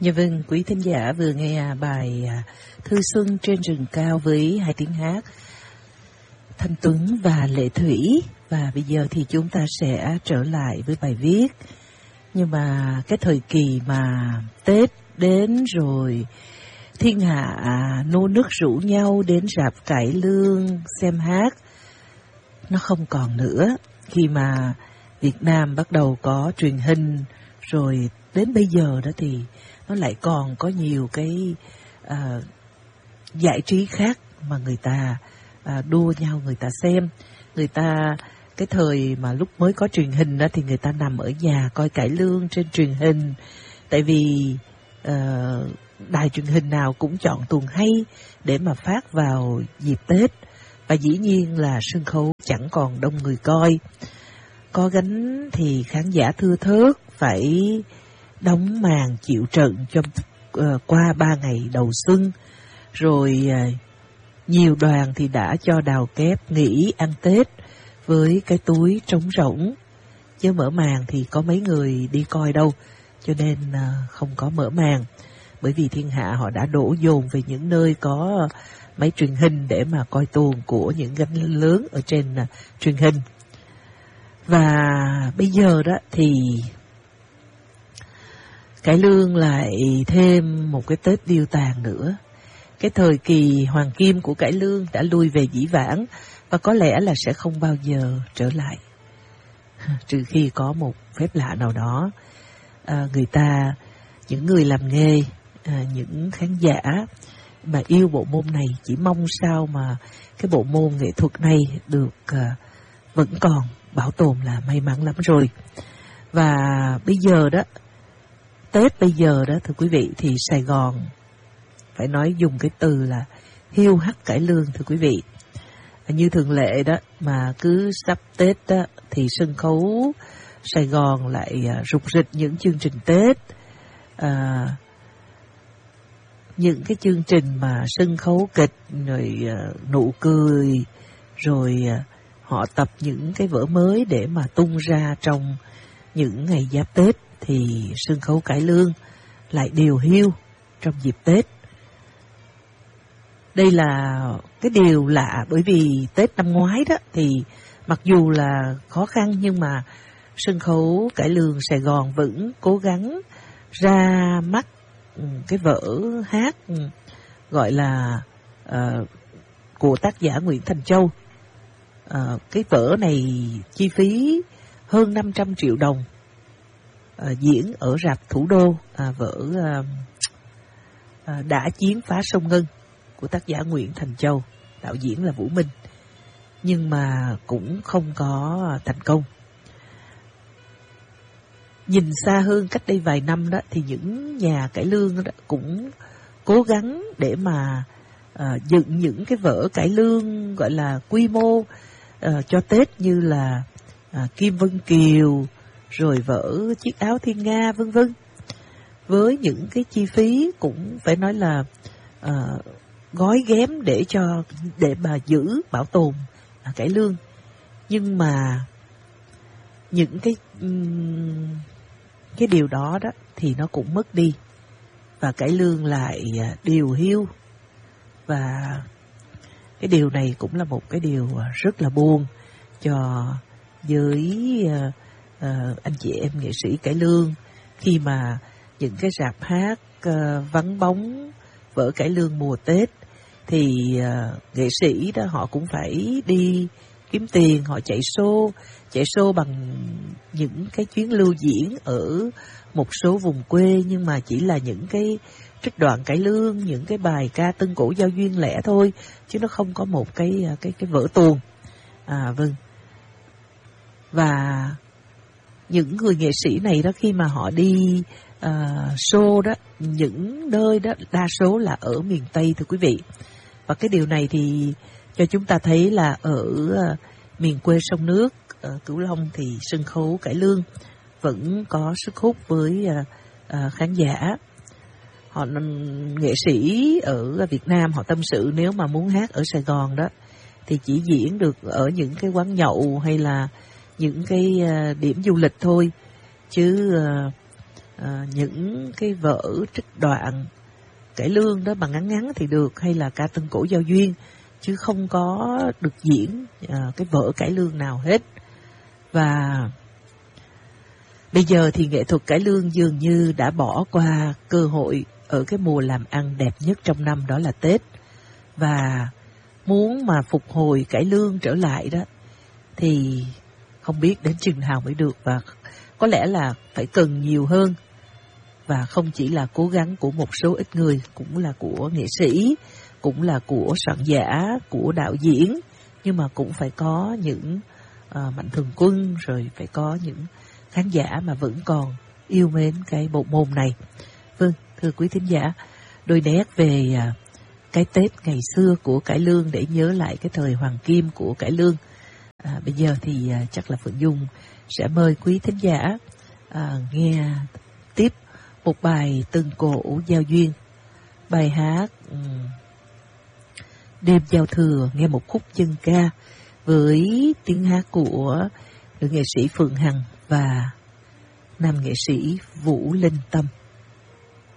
Dạ vâng, quý thính giả vừa nghe bài Thư Xuân trên rừng cao với hai tiếng hát Thanh Tuấn và Lệ Thủy. Và bây giờ thì chúng ta sẽ trở lại với bài viết. Nhưng mà cái thời kỳ mà Tết đến rồi, thiên hạ nô nức rủ nhau đến rạp cải lương xem hát, nó không còn nữa. Khi mà Việt Nam bắt đầu có truyền hình rồi đến bây giờ đó thì nó lại còn có nhiều cái giải trí khác mà người ta đua nhau người ta xem. Người ta cái thời mà lúc mới có truyền hình đó thì người ta nằm ở nhà coi cải lương trên truyền hình. Tại vì đài truyền hình nào cũng chọn tuồng hay để mà phát vào dịp Tết. Và dĩ nhiên là sân khấu chẳng còn đông người coi. Có gánh thì khán giả thưa thớt, phải đóng màn chịu trận cho qua 3 ngày đầu xuân. Rồi nhiều đoàn thì đã cho đào kép nghỉ ăn Tết với cái túi trống rỗng. Chứ mở màn thì có mấy người đi coi đâu, cho nên không có mở màn. Bởi vì thiên hạ họ đã đổ dồn về những nơi có máy truyền hình để mà coi tuồng của những gánh lớn ở trên truyền hình. Và bây giờ đó thì cải lương lại thêm một cái Tết điêu tàn nữa. Cái thời kỳ hoàng kim của cải lương đã lui về dĩ vãng và có lẽ là sẽ không bao giờ trở lại. Trừ khi có một phép lạ nào đó. Những người làm nghề, những khán giả mà yêu bộ môn này chỉ mong sao mà cái bộ môn nghệ thuật này được vẫn còn bảo tồn là may mắn lắm rồi. Và bây giờ đó, Tết bây giờ đó thưa quý vị, thì Sài Gòn phải nói dùng cái từ là hiu hắt cải lương thưa quý vị. Như thường lệ đó, mà cứ sắp Tết đó thì sân khấu Sài Gòn lại rục rịch những chương trình Tết. Những cái chương trình mà sân khấu kịch, rồi nụ cười, rồi họ tập những cái vở mới để mà tung ra trong những ngày giáp Tết, thì sân khấu cải lương lại điều hiu trong dịp Tết. Đây là cái điều lạ, bởi vì Tết năm ngoái đó thì mặc dù là khó khăn nhưng mà sân khấu cải lương Sài Gòn vẫn cố gắng ra mắt cái vở hát gọi là của tác giả Nguyễn Thành Châu. Cái vở này chi phí hơn 500 triệu đồng, diễn ở rạp Thủ Đô, vở Đã Chiến Phá Sông Ngân của tác giả Nguyễn Thành Châu, đạo diễn là Vũ Minh, nhưng mà cũng không có thành công. Nhìn xa hơn, cách đây vài năm đó thì những nhà cải lương đó cũng cố gắng để mà dựng những cái vở cải lương gọi là quy mô cho Tết, như là Kim Vân Kiều, rồi vở Chiếc Áo Thiên Nga vân vân, với những cái chi phí cũng phải nói là gói ghém để mà giữ bảo tồn cải lương. Nhưng mà những cái điều đó đó thì nó cũng mất đi, và cải lương lại điều hiu. Và cái điều này cũng là một cái điều rất là buồn cho với anh chị em nghệ sĩ cải lương, khi mà những cái rạp hát vắng bóng vở cải lương mùa Tết thì nghệ sĩ đó họ cũng phải đi kiếm tiền, họ chạy show bằng những cái chuyến lưu diễn ở một số vùng quê, nhưng mà chỉ là những cái trích đoạn cải lương, những cái bài ca tân cổ giao duyên lẻ thôi, chứ nó không có một cái vở tuồng. Vâng. Và những người nghệ sĩ này đó, khi mà họ đi show đó, những nơi đó đa số là ở miền Tây thưa quý vị. Và cái điều này thì cho chúng ta thấy là ở miền quê sông nước, Cửu Long, thì sân khấu cải lương vẫn có sức hút với khán giả. Nghệ sĩ ở Việt Nam họ tâm sự nếu mà muốn hát ở Sài Gòn đó thì chỉ diễn được ở những cái quán nhậu hay là những cái điểm du lịch thôi, chứ những cái vở trích đoạn cải lương đó bằng ngắn ngắn thì được, hay là ca tân cổ giao duyên, chứ không có được diễn cái vở cải lương nào hết. Và bây giờ thì nghệ thuật cải lương dường như đã bỏ qua cơ hội ở cái mùa làm ăn đẹp nhất trong năm, đó là Tết. Và muốn mà phục hồi cải lương trở lại đó thì không biết đến chừng nào mới được, và có lẽ là phải cần nhiều hơn. Và không chỉ là cố gắng của một số ít người, cũng là của nghệ sĩ, cũng là của soạn giả, của đạo diễn, nhưng mà cũng phải có những mạnh thường quân, rồi phải có những khán giả mà vẫn còn yêu mến cái bộ môn này. Vâng, thưa quý thính giả, đôi nét về cái Tết ngày xưa của cải lương để nhớ lại cái thời hoàng kim của cải lương. Bây giờ thì chắc là Phượng Dung sẽ mời quý thính giả nghe tiếp một bài tân cổ giao duyên, bài hát Đêm giao thừa, nghe một khúc dân ca với tiếng hát của nữ nghệ sĩ Phượng Hằng và nam nghệ sĩ Vũ Linh Tâm.